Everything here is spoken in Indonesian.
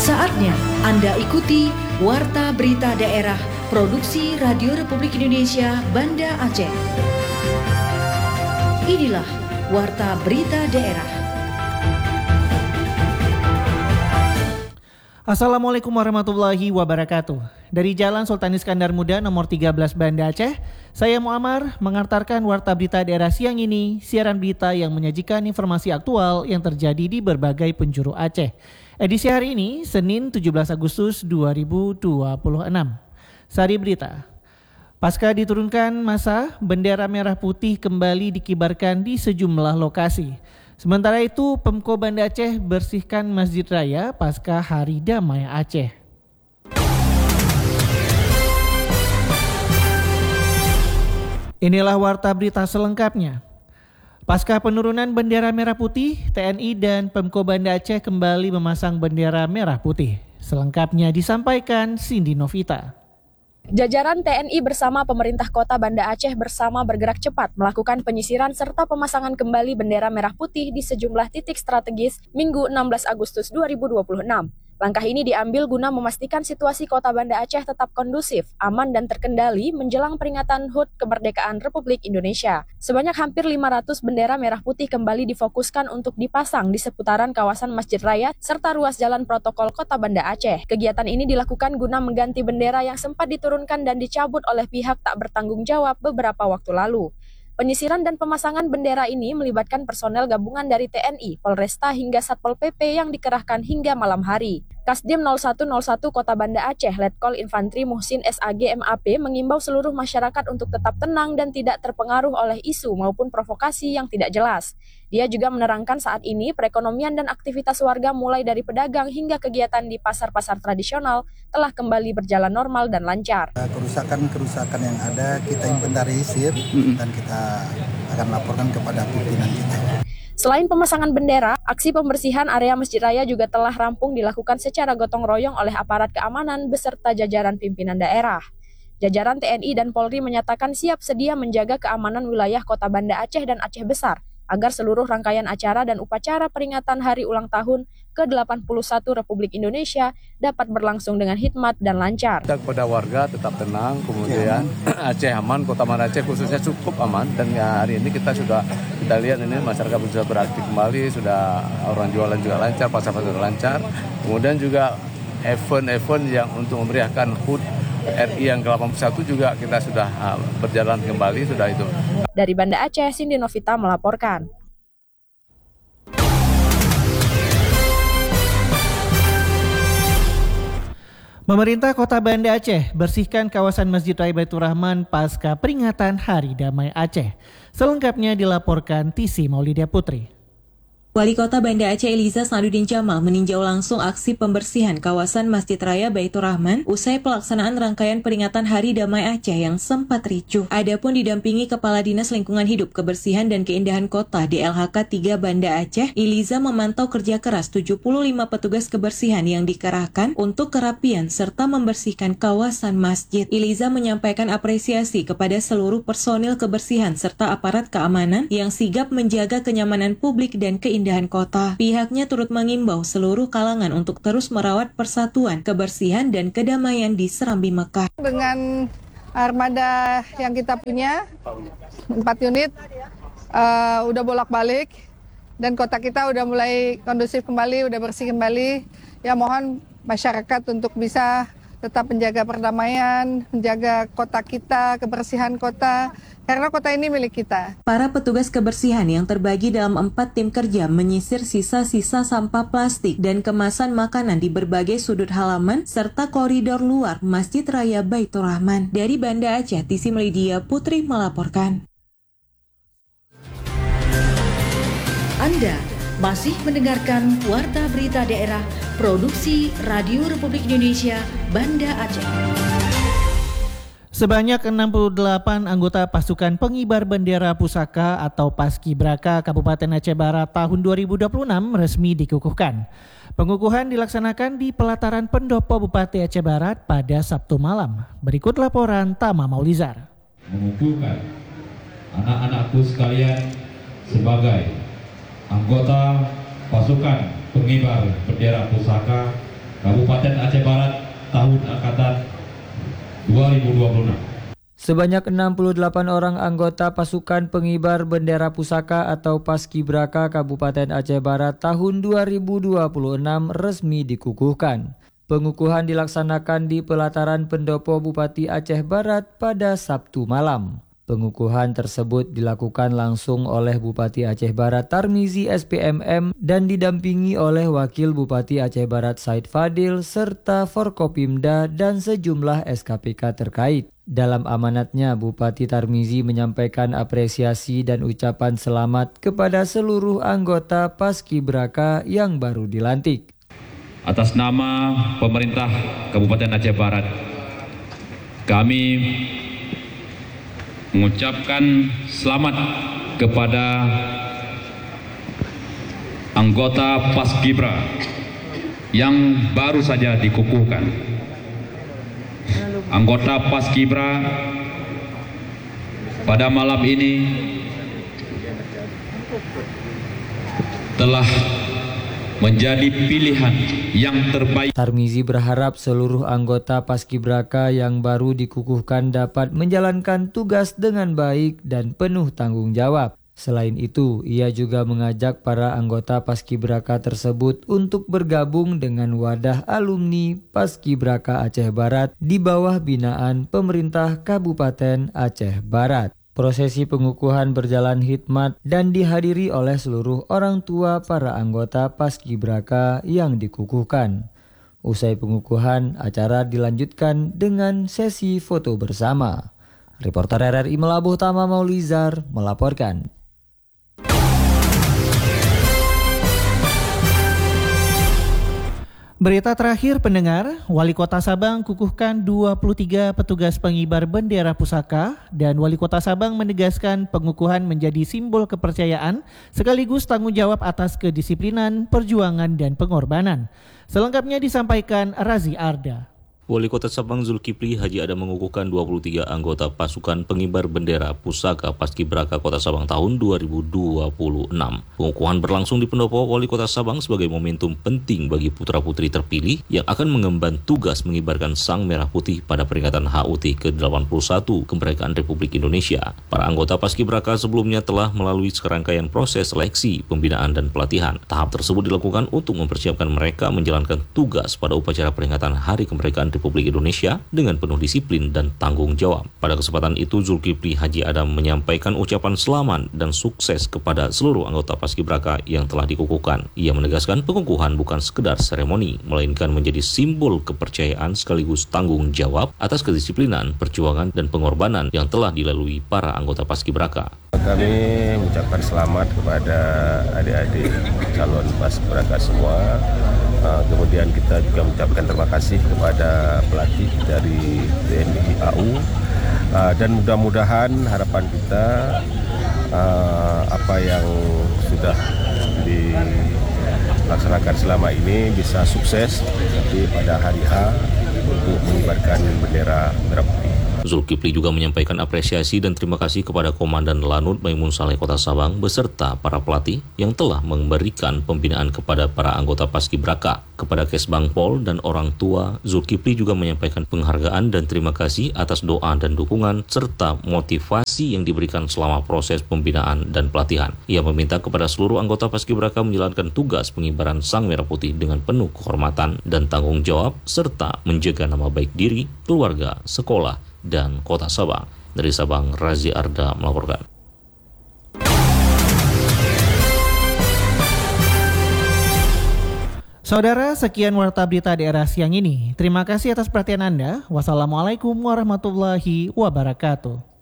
Saatnya Anda ikuti Warta Berita Daerah Produksi Radio Republik Indonesia Banda Aceh. Inilah Warta Berita Daerah. Assalamualaikum warahmatullahi wabarakatuh. Dari Jalan Sultan Iskandar Muda nomor 13 Banda Aceh, saya Muammar mengantarkan Warta Berita Daerah siang ini, siaran berita yang menyajikan informasi aktual yang terjadi di berbagai penjuru Aceh. Edisi hari ini, Senin 17 Agustus 2026. Sari berita. Pasca diturunkan massa, bendera merah putih kembali dikibarkan di sejumlah lokasi. Sementara itu, Pemko Banda Aceh bersihkan Masjid Raya pasca Hari Damai Aceh. Inilah warta berita selengkapnya. Pasca penurunan bendera merah putih, TNI dan Pemko Banda Aceh kembali memasang bendera merah putih. Selengkapnya disampaikan Cindy Novita. Jajaran TNI bersama pemerintah kota Banda Aceh bersama bergerak cepat melakukan penyisiran serta pemasangan kembali bendera merah putih di sejumlah titik strategis Minggu 16 Agustus 2026. Langkah ini diambil guna memastikan situasi kota Banda Aceh tetap kondusif, aman dan terkendali menjelang peringatan HUT Kemerdekaan Republik Indonesia. Sebanyak hampir 500 bendera merah putih kembali difokuskan untuk dipasang di seputaran kawasan Masjid Raya serta ruas jalan protokol kota Banda Aceh. Kegiatan ini dilakukan guna mengganti bendera yang sempat diturunkan dan dicabut oleh pihak tak bertanggung jawab beberapa waktu lalu. Penyisiran dan pemasangan bendera ini melibatkan personel gabungan dari TNI, Polresta hingga Satpol PP yang dikerahkan hingga malam hari. Kasdim 0101 Kota Banda Aceh, Letkol Infantri Muhsin SAG MAP mengimbau seluruh masyarakat untuk tetap tenang dan tidak terpengaruh oleh isu maupun provokasi yang tidak jelas. Dia juga menerangkan saat ini perekonomian dan aktivitas warga mulai dari pedagang hingga kegiatan di pasar-pasar tradisional telah kembali berjalan normal dan lancar. Kerusakan yang ada kita inventarisir dan kita akan laporkan kepada pimpinan kita. Selain pemasangan bendera, aksi pembersihan area Masjid Raya juga telah rampung dilakukan secara gotong royong oleh aparat keamanan beserta jajaran pimpinan daerah. Jajaran TNI dan Polri menyatakan siap sedia menjaga keamanan wilayah Kota Banda Aceh dan Aceh Besar, agar seluruh rangkaian acara dan upacara peringatan hari ulang tahun ke-81 Republik Indonesia dapat berlangsung dengan hikmat dan lancar. Kita kepada warga tetap tenang, kemudian Aceh aman, Kota Banda Aceh khususnya cukup aman, dan hari ini kita lihat ini masyarakat sudah beraktif kembali, sudah orang jualan juga lancar, pasar-pasar lancar, kemudian juga event-event yang untuk memeriahkan HUT RI yang ke-81 juga kita sudah berjalan kembali, sudah itu. Dari Banda Aceh, Cindy Novita melaporkan. Pemerintah Kota Banda Aceh bersihkan kawasan Masjid Raya Baitur Rahman pasca peringatan Hari Damai Aceh. Selengkapnya dilaporkan Tisi Maulidia Putri. Wali Kota Banda Aceh Eliza Sadudin Jamal meninjau langsung aksi pembersihan kawasan Masjid Raya Baitur Rahman usai pelaksanaan rangkaian peringatan Hari Damai Aceh yang sempat ricuh. Adapun didampingi Kepala Dinas Lingkungan Hidup, Kebersihan dan Keindahan Kota DLHK 3 Banda Aceh, Eliza memantau kerja keras 75 petugas kebersihan yang dikerahkan untuk kerapian serta membersihkan kawasan masjid. Eliza menyampaikan apresiasi kepada seluruh personil kebersihan serta aparat keamanan yang sigap menjaga kenyamanan publik dan keindahan kota. Pihaknya turut mengimbau seluruh kalangan untuk terus merawat persatuan, kebersihan, dan kedamaian di Serambi Mekah. Dengan armada yang kita punya, 4 unit, udah bolak-balik, dan kota kita udah mulai kondusif kembali, udah bersih kembali. Ya mohon masyarakat untuk bisa tetap menjaga perdamaian, menjaga kota kita, kebersihan kota, karena kota ini milik kita. Para petugas kebersihan yang terbagi dalam 4 tim kerja menyisir sisa-sisa sampah plastik dan kemasan makanan di berbagai sudut halaman serta koridor luar Masjid Raya Baitur Rahman. Dari Banda Aceh, Tisi Melidia Putri melaporkan. Anda masih mendengarkan Warta Berita Daerah Produksi Radio Republik Indonesia Banda Aceh. Sebanyak 68 anggota pasukan pengibar bendera pusaka atau Paskibraka Kabupaten Aceh Barat tahun 2026 resmi dikukuhkan. Pengukuhan dilaksanakan di pelataran Pendopo Bupati Aceh Barat pada Sabtu malam. Berikut laporan Tama Maulizar. Mengukuhkan anak-anakku sekalian sebagai anggota pasukan pengibar bendera pusaka Kabupaten Aceh Barat tahun angkatan 2026. Sebanyak 68 orang anggota pasukan pengibar bendera pusaka atau Paskibraka Kabupaten Aceh Barat tahun 2026 resmi dikukuhkan. Pengukuhan dilaksanakan di pelataran pendopo Bupati Aceh Barat pada Sabtu malam. Pengukuhan tersebut dilakukan langsung oleh Bupati Aceh Barat Tarmizi SPMM dan didampingi oleh Wakil Bupati Aceh Barat Said Fadil serta Forkopimda dan sejumlah SKPK terkait. Dalam amanatnya, Bupati Tarmizi menyampaikan apresiasi dan ucapan selamat kepada seluruh anggota Paskibraka yang baru dilantik. Atas nama pemerintah Kabupaten Aceh Barat, kami mengucapkan selamat kepada anggota Paskibra yang baru saja dikukuhkan. Anggota Paskibra pada malam ini telah menjadi pilihan yang terbaik. Tarmizi berharap seluruh anggota Paskibraka yang baru dikukuhkan dapat menjalankan tugas dengan baik dan penuh tanggung jawab. Selain itu, ia juga mengajak para anggota Paskibraka tersebut untuk bergabung dengan wadah alumni Paskibraka Aceh Barat di bawah binaan pemerintah Kabupaten Aceh Barat. Prosesi pengukuhan berjalan hikmat dan dihadiri oleh seluruh orang tua para anggota Paskibraka yang dikukuhkan. Usai pengukuhan, acara dilanjutkan dengan sesi foto bersama. Reporter RRI Melabuh Tama Maulizar melaporkan. Berita terakhir pendengar, Wali Kota Sabang kukuhkan 23 petugas pengibar bendera pusaka dan Wali Kota Sabang menegaskan pengukuhan menjadi simbol kepercayaan sekaligus tanggung jawab atas kedisiplinan, perjuangan dan pengorbanan. Selengkapnya disampaikan Razi Arda. Wali Kota Sabang Zulkifli Haji Adam mengukuhkan 23 anggota pasukan pengibar bendera pusaka Paskibraka Kota Sabang tahun 2026. Pengukuhan berlangsung di pendopo Wali Kota Sabang sebagai momentum penting bagi putra-putri terpilih yang akan mengemban tugas mengibarkan sang merah putih pada peringatan HUT ke-81 kemerdekaan Republik Indonesia. Para anggota Paskibraka sebelumnya telah melalui serangkaian proses seleksi, pembinaan dan pelatihan. Tahap tersebut dilakukan untuk mempersiapkan mereka menjalankan tugas pada upacara peringatan Hari Kemerdekaan Republik Indonesia dengan penuh disiplin dan tanggung jawab. Pada kesempatan itu, Zulkifli Haji Adam menyampaikan ucapan selamat dan sukses kepada seluruh anggota Paskibraka yang telah dikukuhkan. Ia menegaskan pengukuhan bukan sekedar seremoni, melainkan menjadi simbol kepercayaan sekaligus tanggung jawab atas kedisiplinan, perjuangan dan pengorbanan yang telah dilalui para anggota Paskibraka. Kami mengucapkan selamat kepada adik-adik calon Paskibraka semua. Kemudian kita juga mengucapkan terima kasih kepada pelatih dari TNI AU dan mudah-mudahan harapan kita apa yang sudah dilaksanakan selama ini bisa sukses nanti pada hari H untuk mengibarkan bendera merah putih. Zulkifli juga menyampaikan apresiasi dan terima kasih kepada Komandan Lanut Maimun Saleh Kota Sabang beserta para pelatih yang telah memberikan pembinaan kepada para anggota Paskibraka. Kepada Kesbang Pol dan orang tua, Zulkifli juga menyampaikan penghargaan dan terima kasih atas doa dan dukungan serta motivasi yang diberikan selama proses pembinaan dan pelatihan. Ia meminta kepada seluruh anggota Paskibraka menjalankan tugas pengibaran sang merah putih dengan penuh kehormatan dan tanggung jawab serta menjaga nama baik diri, keluarga, sekolah, dan Kota Sabang. Dari Sabang, Razi Arda melaporkan. Saudara, sekian Warta Berita Daerah siang ini. Terima kasih atas perhatian Anda. Wassalamualaikum warahmatullahi wabarakatuh.